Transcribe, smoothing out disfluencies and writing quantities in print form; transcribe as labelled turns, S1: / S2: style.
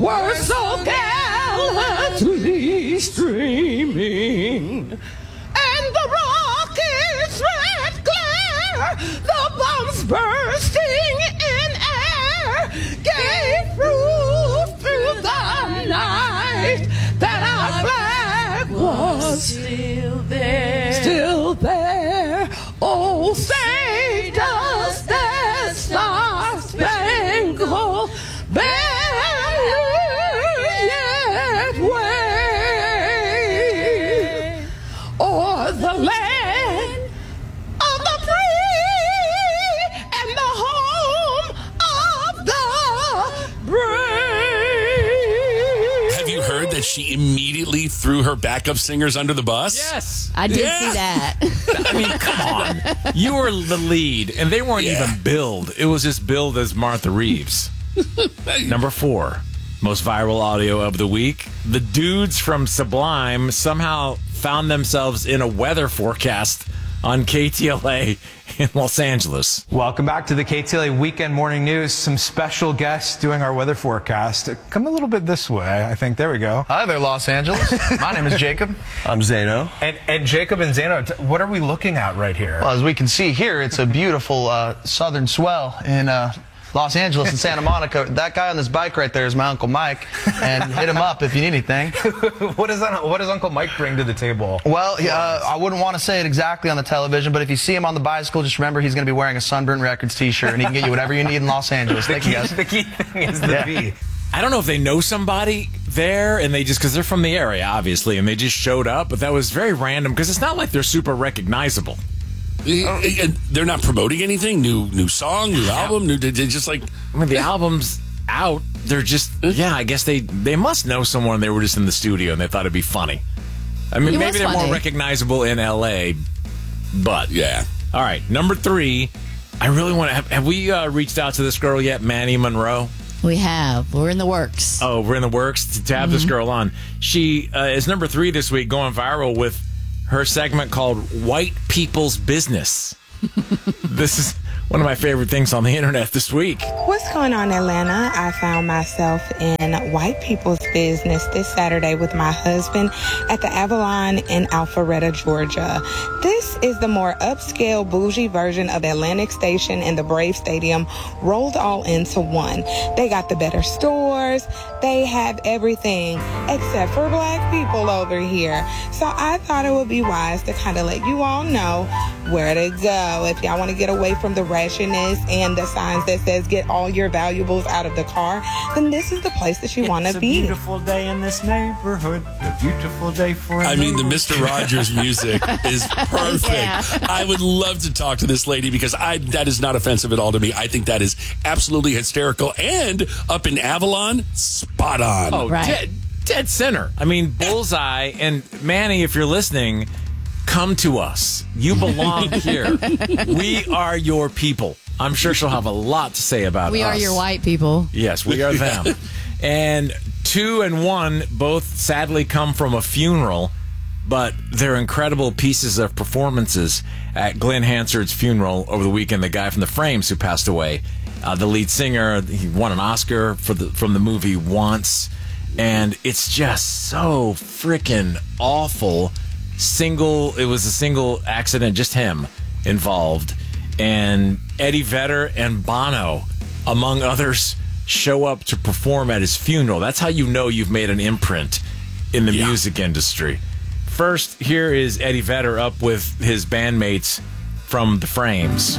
S1: were so gallantly streaming, and the rocket's red glare, the bombs bursting in air, gave proof through the night that our flag was still there. Still there. Oh, say does that star-spangled banner yet wave o'er the land of the free and the home of the brave?
S2: Have you heard that she immediately threw her backup singers under the bus?
S3: Yes.
S4: I did see that.
S3: I mean, come on. You were the lead, and they weren't even billed. It was just billed as Martha Reeves. Number 4, most viral audio of the week. The dudes from Sublime somehow found themselves in a weather forecast on KTLA in Los Angeles.
S5: Welcome back to the KTLA Weekend Morning News. Some special guests doing our weather forecast. Come a little bit this way, I think. There we go.
S6: Hi there, Los Angeles. My name is Jacob.
S7: I'm Zano.
S5: And Jacob and Zano, what are we looking at right here?
S6: Well, as we can see here, it's a beautiful southern swell in Los Angeles and Santa Monica. That guy on this bike right there is my Uncle Mike, and hit him up if you need anything.
S5: What does Uncle Mike bring to the table?
S6: Well, I wouldn't want to say it exactly on the television, but if you see him on the bicycle, just remember he's going to be wearing a Sunburnt Records t-shirt, and he can get you whatever you need in Los Angeles. Thank you, guys.
S5: The key thing is the V.
S3: I don't know if they know somebody there, and they just, because they're from the area, obviously, and they just showed up, but that was very random, because it's not like they're super recognizable.
S2: They're not promoting anything? New song, new album? They just like...
S3: I mean, the album's out. They're just, I guess they must know someone. They were just in the studio, and they thought it'd be funny. I mean, maybe they're more recognizable in L.A., but...
S2: Yeah.
S3: All right, number 3. I really want to... Have we reached out to this girl yet, Manny Monroe?
S4: We have. We're in the works.
S3: Oh, we're in the works to have this girl on. She is number 3 this week, going viral with her segment called White People's Business. This is one of my favorite things on the internet this week.
S8: What's going on, Atlanta? I found myself in white people's business this Saturday with my husband at the Avalon in Alpharetta, Georgia. This is the more upscale, bougie version of Atlantic Station and the Brave Stadium rolled all into one. They got the better stores. They have everything except for black people over here. So I thought it would be wise to kind of let you all know where to go if y'all want to get away from the rashness and the signs that says get all your valuables out of the car, then this is the place that you want to be.
S7: It's a beautiful day in this neighborhood. A beautiful day for a
S2: I mean, the Mr. Rogers music is perfect.
S4: Yeah.
S2: I would love to talk to this lady because that is not offensive at all to me. I think that is absolutely hysterical. And up in Avalon, spot on.
S3: Oh,
S4: Right.
S3: dead center. I mean, bullseye. And Manny, if you're listening, come to us. You belong here. We are your people. I'm sure she'll have a lot to say about us.
S4: We are your white people.
S3: Yes, we are them. And 2 and 1 both sadly come from a funeral, but they're incredible pieces of performances at Glenn Hansard's funeral over the weekend. The guy from The Frames who passed away, the lead singer, he won an Oscar from the movie Once, and it's just so freaking awful. It was a single accident, just him involved. And Eddie Vedder and Bono, among others, show up to perform at his funeral. That's how you know you've made an imprint in the music industry. First, here is Eddie Vedder up with his bandmates from The Frames.